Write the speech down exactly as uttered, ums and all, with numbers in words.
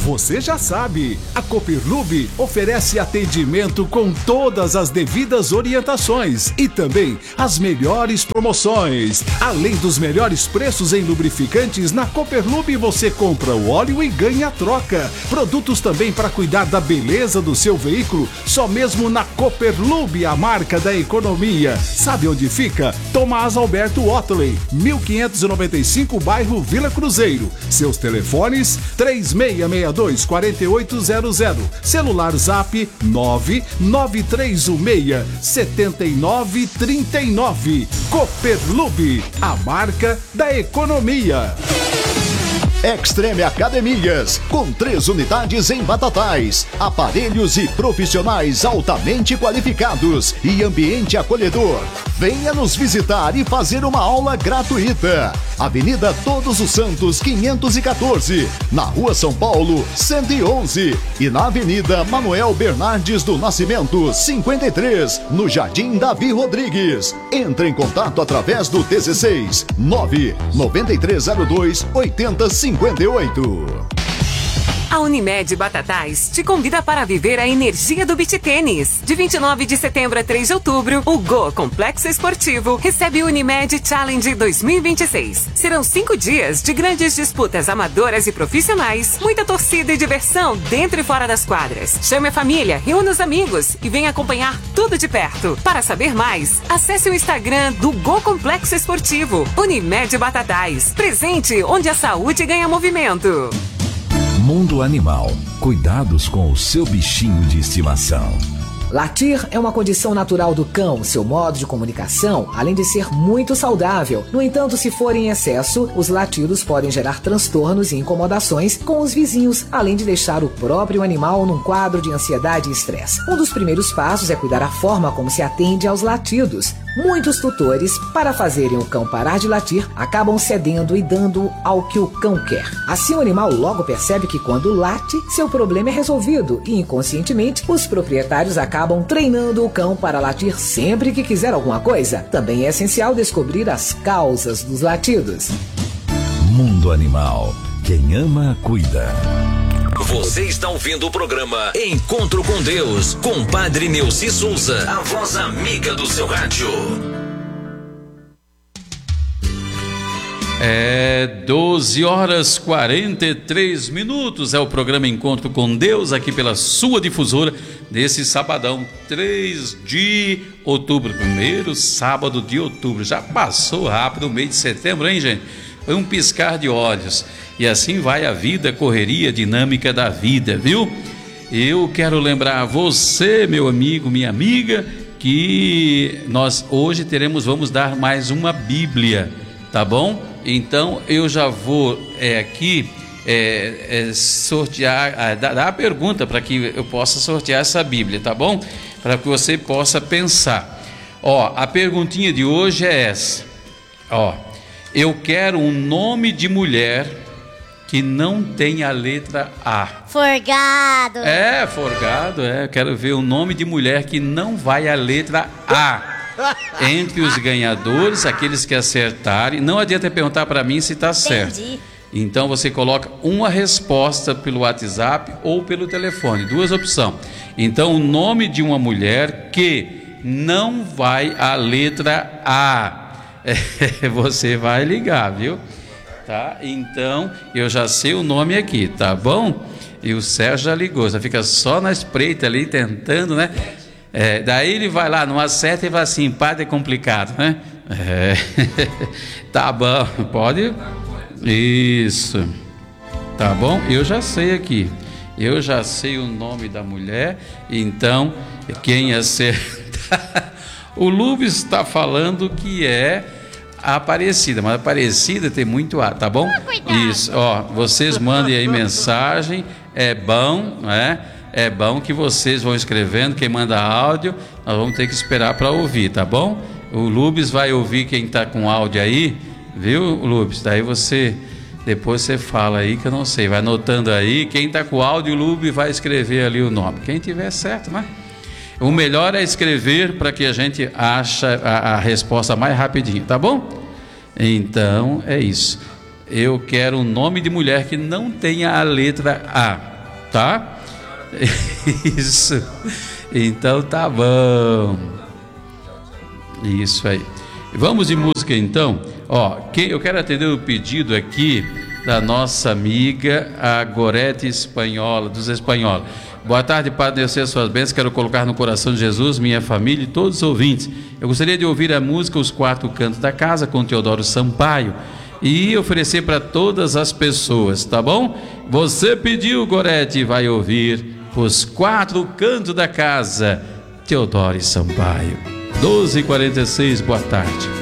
Você já sabe, a Copperlube oferece atendimento com todas as devidas orientações e também as melhores promoções. Além dos melhores preços em lubrificantes, na Copperlube você compra o óleo e ganha a troca. Produtos também para cuidar da beleza do seu veículo, só mesmo na Copperlube, a marca da economia. Sabe onde fica? Tomás Alberto Otley, mil quinhentos e noventa e cinco, bairro Vila Cruzeiro. Seus telefones três seis seis dois, quatro oito zero zero. Celular Zap nove nove três um seis, sete nove três nove. Copperlube, a marca da economia. Extreme Academias, com três unidades em Batatais, aparelhos e profissionais altamente qualificados e ambiente acolhedor. Venha nos visitar e fazer uma aula gratuita. Avenida Todos os Santos quinhentos e quatorze, na Rua São Paulo cento e onze e na Avenida Manuel Bernardes do Nascimento cinquenta e três, no Jardim Davi Rodrigues. Entre em contato através do dezesseis nove nove três zero dois oito zero cinco oito. A Unimed Batatais te convida para viver a energia do beach tênis. De vinte e nove de setembro a três de outubro, o Go Complexo Esportivo recebe o Unimed Challenge dois mil e vinte e seis. Serão cinco dias de grandes disputas amadoras e profissionais, muita torcida e diversão dentro e fora das quadras. Chame a família, reúna os amigos e venha acompanhar tudo de perto. Para saber mais, acesse o Instagram do Go Complexo Esportivo. Unimed Batatais, presente onde a saúde ganha movimento. Mundo Animal. Cuidados com o seu bichinho de estimação. Latir é uma condição natural do cão, seu modo de comunicação, além de ser muito saudável. No entanto, se for em excesso, os latidos podem gerar transtornos e incomodações com os vizinhos, além de deixar o próprio animal num quadro de ansiedade e estresse. Um dos primeiros passos é cuidar a forma como se atende aos latidos. Muitos tutores, para fazerem o cão parar de latir, acabam cedendo e dando ao que o cão quer. Assim, o animal logo percebe que quando late, seu problema é resolvido e, inconscientemente, os proprietários acabam treinando o cão para latir sempre que quiser alguma coisa. Também é essencial descobrir as causas dos latidos. Mundo Animal. Quem ama, cuida. Você está ouvindo o programa Encontro com Deus, com Padre Neuci Souza, a voz amiga do seu rádio. É doze horas e quarenta e três minutos, é o programa Encontro com Deus, aqui pela sua difusora, desse sabadão, três de outubro, primeiro sábado de outubro. Já passou rápido o mês de setembro, hein, gente? Foi um piscar de olhos. E assim vai a vida, correria dinâmica da vida, viu? Eu quero lembrar você, meu amigo, minha amiga, que nós hoje teremos, vamos dar mais uma Bíblia, tá bom? Então eu já vou é, aqui é, é, sortear, é, dar, dar a pergunta para que eu possa sortear essa Bíblia, tá bom? Para que você possa pensar. Ó, a perguntinha de hoje é essa. Ó, eu quero um nome de mulher que não tem a letra A. Forgado. É, Forgado, é. Eu quero ver o nome de mulher que não vai a letra A. Entre os ganhadores, aqueles que acertarem, não adianta perguntar para mim se está certo. Então você coloca uma resposta pelo WhatsApp ou pelo telefone, duas opções. Então o nome de uma mulher que não vai a letra A. É, você vai ligar, viu? Tá? Então, eu já sei o nome aqui, tá bom? E o Sérgio já ligou, já fica só na espreita ali, tentando, né? É, daí ele vai lá, não acerta e vai assim, padre, é complicado, né? É. Tá bom, pode? Isso. Tá bom? Eu já sei aqui. Eu já sei o nome da mulher, então, quem acertar... O Lubes está falando que é... a Aparecida, mas a Aparecida tem muito A, tá bom? Isso, ó, vocês mandem aí mensagem, é bom, né? É bom que vocês vão escrevendo, quem manda áudio, nós vamos ter que esperar para ouvir, tá bom? O Lubes vai ouvir quem tá com áudio aí, viu, Lubes? Daí você, depois você fala aí que eu não sei, vai anotando aí, quem tá com áudio, o Lubes vai escrever ali o nome, quem tiver certo, né? O melhor é escrever para que a gente ache a, a resposta mais rapidinho, tá bom? Então, é isso. Eu quero um nome de mulher que não tenha a letra A. tá? Isso. Então tá bom. Isso aí. Vamos de música então. Ó, quem, eu quero atender o pedido aqui da nossa amiga, a Gorete Espanhola, dos Espanhola. Boa tarde, Padre Neuci, suas bênçãos. Quero colocar no coração de Jesus, minha família e todos os ouvintes. Eu gostaria de ouvir a música Os Quatro Cantos da Casa, com Teodoro Sampaio, e oferecer para todas as pessoas, tá bom? Você pediu, Gorete, vai ouvir Os Quatro Cantos da Casa, Teodoro Sampaio. doze e quarenta e seis, boa tarde.